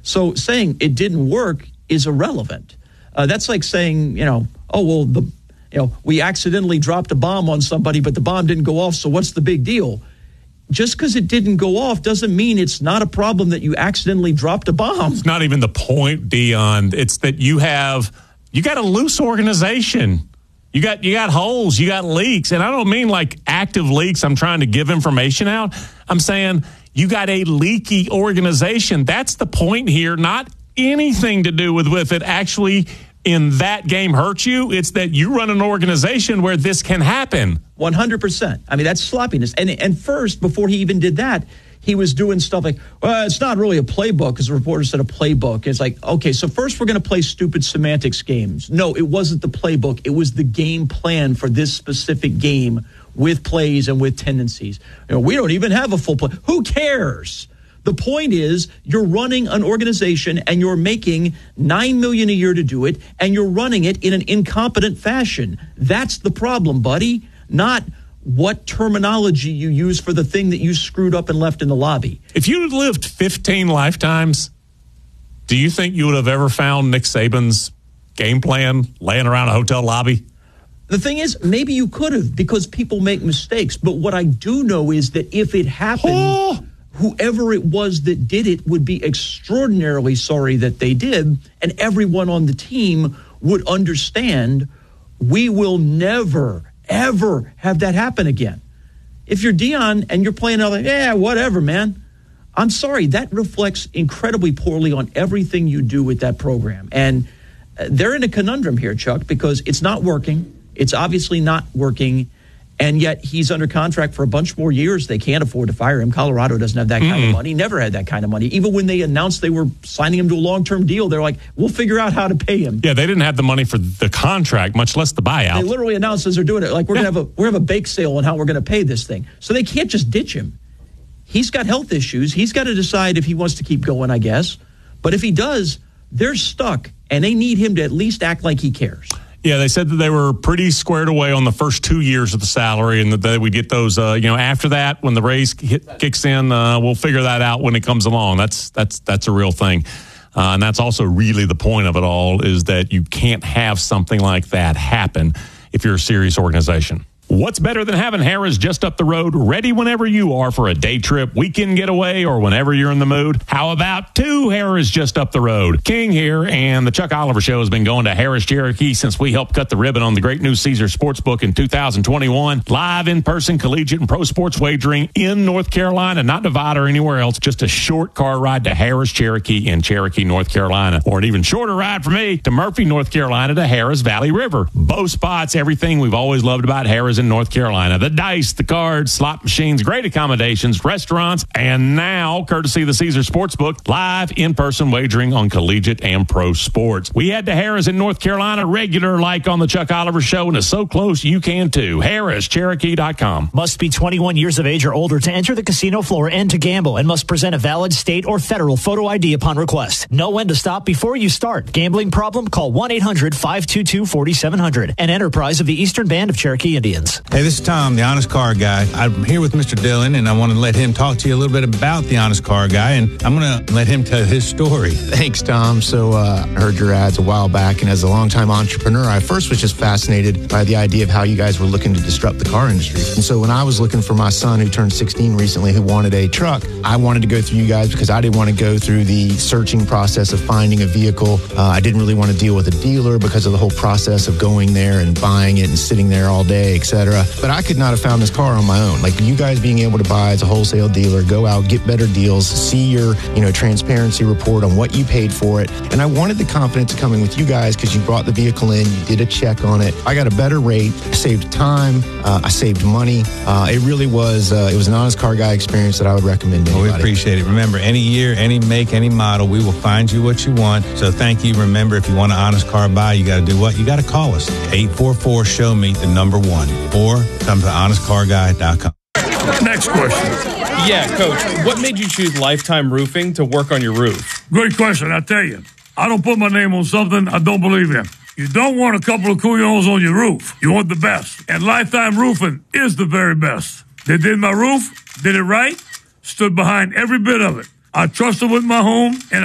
So saying it didn't work is irrelevant. That's like saying, we accidentally dropped a bomb on somebody, but the bomb didn't go off, so what's the big deal? Just because it didn't go off doesn't mean it's not a problem that you accidentally dropped a bomb. It's not even the point, Dion. It's that you got a loose organization. You got holes, you got leaks. And I don't mean like active leaks. I'm trying to give information out. I'm saying you got a leaky organization. That's the point here. Not anything to do with it actually in that game hurt you. It's that you run an organization where this can happen. 100%. I mean, that's sloppiness. And first, before he even did that, he was doing stuff like, well, it's not really a playbook, because the reporter said a playbook. It's like, okay, so first we're going to play stupid semantics games. No, it wasn't the playbook. It was the game plan for this specific game with plays and with tendencies. We don't even have a full play. Who cares? The point is, you're running an organization and you're making $9 million a year to do it, and you're running it in an incompetent fashion. That's the problem, buddy. Not what terminology you use for the thing that you screwed up and left in the lobby. If you lived 15 lifetimes, do you think you would have ever found Nick Saban's game plan laying around a hotel lobby? The thing is, maybe you could have, because people make mistakes. But what I do know is that if it happened, whoever it was that did it would be extraordinarily sorry that they did, and everyone on the team would understand we will never, ever have that happen again. If you're Dion and you're playing out like, whatever, man, I'm sorry. That reflects incredibly poorly on everything you do with that program. And they're in a conundrum here, Chuck, because it's not working. It's obviously not working. And yet he's under contract for a bunch more years. They can't afford to fire him. Colorado doesn't have that kind of money, never had that kind of money. Even when they announced they were signing him to a long-term deal, they're like, we'll figure out how to pay him. Yeah, they didn't have the money for the contract, much less the buyout. They literally announced as they're doing it, like, we're going to have a bake sale on how we're going to pay this thing. So they can't just ditch him. He's got health issues. He's got to decide if he wants to keep going, I guess. But if he does, they're stuck, and they need him to at least act like he cares. Yeah, they said that they were pretty squared away on the first 2 years of the salary, and that they would get those, after that, when the raise kicks in, we'll figure that out when it comes along. That's a real thing. And that's also really the point of it all, is that you can't have something like that happen if you're a serious organization. What's better than having Harrah's just up the road, ready whenever you are for a day trip, weekend getaway, or whenever you're in the mood? How about two Harrah's just up the road? King here, and the Chuck Oliver Show has been going to Harrah's Cherokee since we helped cut the ribbon on the great new Caesar Sportsbook in 2021. Live in-person collegiate and pro sports wagering in North Carolina, not Nevada or anywhere else. Just a short car ride to Harrah's Cherokee in Cherokee, North Carolina. Or an even shorter ride for me to Murphy, North Carolina to Harrah's Valley River. Both spots, everything we've always loved about Harrah's in North Carolina. The dice, the cards, slot machines, great accommodations, restaurants, and now, courtesy of the Caesar Sportsbook, live in-person wagering on collegiate and pro sports. We head to Harrah's in North Carolina, regular like on the Chuck Oliver Show, and it's so close you can too. Harrah'sCherokee.com. Must be 21 years of age or older to enter the casino floor and to gamble, and must present a valid state or federal photo ID upon request. Know when to stop before you start. Gambling problem? Call 1-800-522-4700. An enterprise of the Eastern Band of Cherokee Indians. Hey, this is Tom, the Honest Car Guy. I'm here with Mr. Dillon, and I want to let him talk to you a little bit about the Honest Car Guy, and I'm going to let him tell his story. Thanks, Tom. So I heard your ads a while back, and as a longtime entrepreneur, I first was just fascinated by the idea of how you guys were looking to disrupt the car industry. And so when I was looking for my son, who turned 16 recently, who wanted a truck, I wanted to go through you guys because I didn't want to go through the searching process of finding a vehicle. I didn't really want to deal with a dealer because of the whole process of going there and buying it and sitting there all day, etc. But I could not have found this car on my own. Like, you guys being able to buy as a wholesale dealer, go out, get better deals, see your, transparency report on what you paid for it. And I wanted the confidence of coming with you guys because you brought the vehicle in, you did a check on it. I got a better rate, I saved time, I saved money. It really was, it was an Honest Car Guy experience that I would recommend to anybody. We appreciate it. Remember, any year, any make, any model, we will find you what you want. So thank you. Remember, if you want an Honest Car Buy, you got to do what? You got to call us. 844-SHOW-ME, the number 1. Or come to honestcarguy.com. Next question. Yeah, Coach, what made you choose Lifetime Roofing to work on your roof? Great question, I tell you. I don't put my name on something I don't believe in. You don't want a couple of couillons on your roof. You want the best. And Lifetime Roofing is the very best. They did my roof, did it right, stood behind every bit of it. I trusted with my home, and